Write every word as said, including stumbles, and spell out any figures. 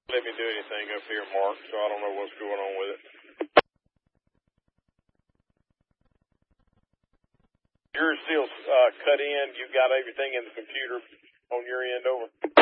Let me do anything up here, Mark, so I don't know what's going on with it. Yours still uh, cut in. You got everything in the computer on your end over?